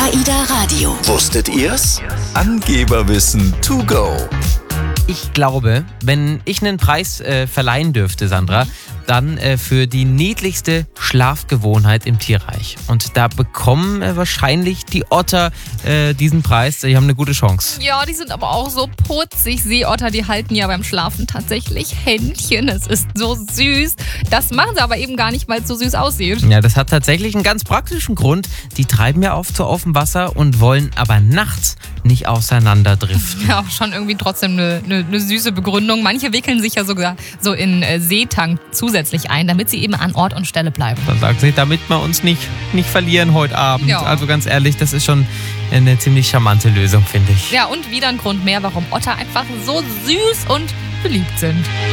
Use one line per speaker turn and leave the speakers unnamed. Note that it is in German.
AIDA Radio.
Wusstet ihr's? Angeberwissen to go.
Ich glaube, wenn ich einen Preis verleihen dürfte, Sandra, dann für die niedlichste Schlafgewohnheit im Tierreich. Und da bekommen wahrscheinlich die Otter diesen Preis. Die haben eine gute Chance.
Ja, die sind aber auch so putzig. Seeotter, die halten ja beim Schlafen tatsächlich Händchen. Es ist so süß. Das machen sie aber eben gar nicht, weil es so süß aussieht.
Ja, das hat tatsächlich einen ganz praktischen Grund. Die treiben ja oft so auf dem Wasser und wollen aber nachts nicht auseinanderdriften.
Ja, schon irgendwie trotzdem eine süße Begründung. Manche wickeln sich ja sogar so in Seetank zusätzlich ein, damit sie eben an Ort und Stelle bleiben.
Dann sagt sie, damit wir uns nicht verlieren heute Abend.
Ja.
Also ganz ehrlich, das ist schon eine ziemlich charmante Lösung, finde ich.
Ja, und wieder ein Grund mehr, warum Otter einfach so süß und beliebt sind.